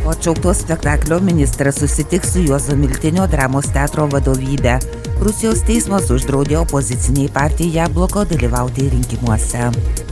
Po atšauktos spektaklio ministras susitiks su Juozo Miltinio dramos teatro vadovybe. Rusijos teismas uždraudė opoziciniai partijai Jabloko dalyvauti rinkimuose.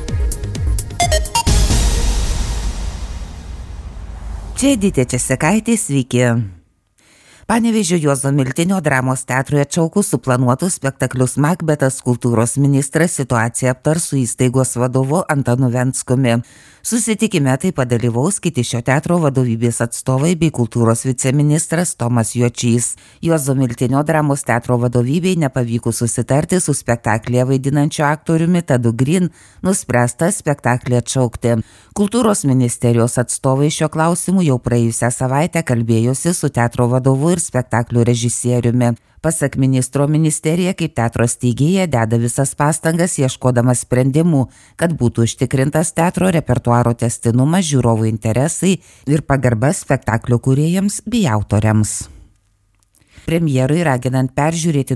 Čia Editė Česekaitė, sveiki. Panevėžio Juozo Miltinio dramos teatrui atšaukus suplanuotus spektaklius Makbetas kultūros ministras situaciją aptars su įstaigos vadovu Antanu Venckumi. Susitikime taip pat dalyvaus kiti šio teatro vadovybės atstovai bei kultūros viceministras Tomas Juočys. Juozo Miltinio dramos teatro vadovybei nepavykus susitarti su spektaklyje vaidinančiu aktoriumi Tadu Green, nuspręsta spektaklį atšaukti. Kultūros ministerijos atstovai šio klausimu jau praėjusią savaitę kalbėjosi su teatro vadovu ir spektaklių režisieriumi. Pasak ministro, ministerija kaip teatro steigėja deda visas pastangas ieškodama sprendimų, kad būtų užtikrintas teatro repertuaro tęstinumas, žiūrovų interesai ir pagarba spektaklio kūrėjams bei autoriams. Premjerui raginant peržiūrėti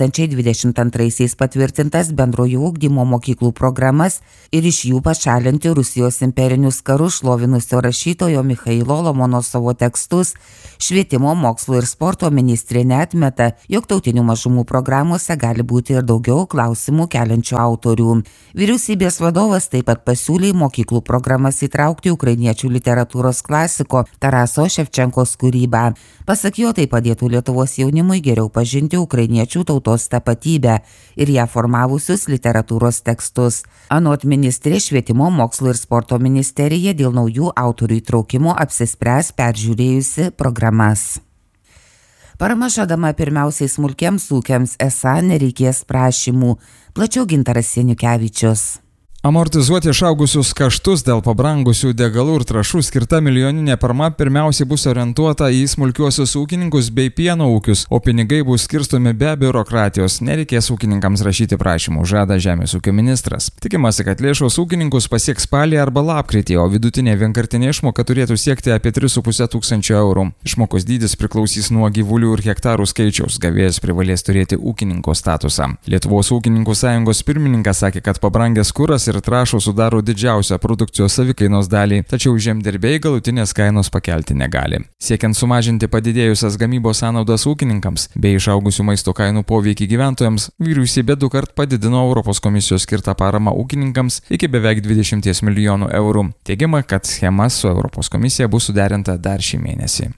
2022 patvirtintas bendrojo ugdymo mokyklų programas ir iš jų pašalinti Rusijos imperinius karus šlovinusio rašytojo Michailo Lomonosovo tekstus, švietimo, mokslo ir sporto ministrė neatmeta, jog tautinių mažumų programuose gali būti ir daugiau klausimų keliančių autorių. Vyriausybės vadovas taip pat pasiūlė mokyklų programas įtraukti ukrainiečių literatūros klasiko Taraso Ševčenkos kūrybą. Pasak jo, tai padėtų Lietuvos jaunimui geriau pažinti ukrainiečių tautos tapatybę ir ją formavusius literatūros tekstus. Anot ministrės, švietimo, mokslo ir sporto ministerija dėl naujų autorių įtraukimo apsispręs peržiūrėjusi programas. Parama žadama pirmiausiai smulkiems ūkiams, esą nereikės prašymų. Plačiau Gintaras Seniukevičius. Amortizuoti išaugusius kaštus dėl pabrangusių degalų ir trąšų skirta milijoninė parama pirmiausiai bus orientuota į smulkiuosius ūkininkus bei pieno ūkius, o pinigai bus skirstomi be biurokratijos, nereikės ūkininkams rašyti prašymų, žada Žemės ūkio ministras. Tikimasi, kad lėšos ūkininkus pasieks spalį arba lapkritį, o vidutinė vienkartinė išmoka turėtų siekti apie 3,5 tūkstančio eurų. Išmokos dydis priklausys nuo gyvulių ir hektarų skaičiaus, gavėjas privalės turėti ūkininko statusą. Lietuvos ūkininkų sąjungos pirmininkas sakė, kad pabrangęs kuras ir trąšos sudaro didžiausią produkcijos savikainos dalį, tačiau žemdirbiai galutinės kainos pakelti negali. Siekiant sumažinti padidėjusias gamybos sąnaudas ūkininkams bei išaugusių maisto kainų poveikį gyventojams, vyriausybė 2 kart padidino Europos komisijos skirtą paramą ūkininkams iki beveik 20 milijonų eurų. Teigiama, kad schema su Europos komisija bus suderinta dar šį mėnesį.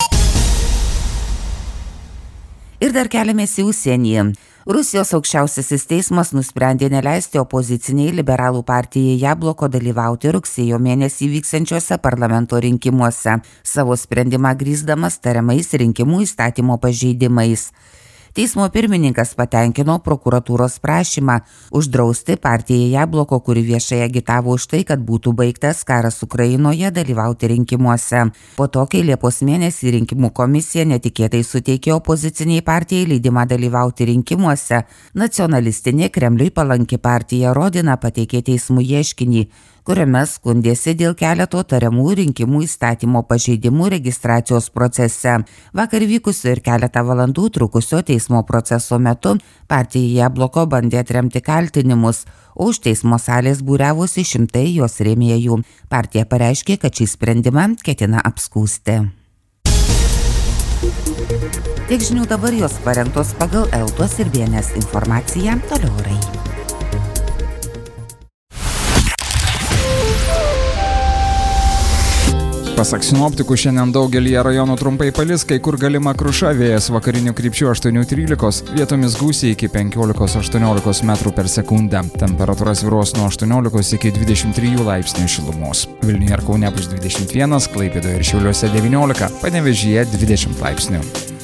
Ir dar keliamės į užsienį. Rusijos aukščiausiasis teismas nusprendė neleisti opoziciniai liberalų partijai Jabloko dalyvauti rugsėjo mėnesį vyksiančiuose parlamento rinkimuose, savo sprendimą grįsdamas tariamais rinkimų įstatymo pažeidimais. Teismo pirmininkas patenkino prokuratūros prašymą uždrausti partijai Jabloko, kuri viešai agitavo už tai, kad būtų baigtas karas Ukrainoje, dalyvauti rinkimuose. Po to, kai Liepos mėnesį rinkimų komisija netikėtai suteikė opoziciniai partijai leidimą dalyvauti rinkimuose, nacionalistinė Kremliui palanki partija Rodina pateikė teismų ieškinį, kuriame skundėsi dėl keleto tariamų rinkimų įstatymo pažeidimų registracijos procese. Vakar vykusio ir keletą valandų trukusio teismo proceso metu partija Jabloko bandė atremti kaltinimus, o už teismo salės būriavosi šimtai jos rėmėjų. Partija pareiškė, kad šį sprendimą ketina apskųsti. Tiek žinių dabar, jos parengtos pagal Eltos ir BNS informaciją. Toliau orai. Pasak sinoptikų, šiandien daugelyje rajonų trumpai palis, kai kur galima kruša, vėjas vakarinių krypčių 8–13, vietomis gūsiai iki 15–18 metrų per sekundę. Temperatūra svyruos nuo 18 iki 23 laipsnių šilumos. Vilniuje ir Kaune bus 21, Klaipėdoje ir Šiauliuose 19, Panevėžyje 20 laipsnių.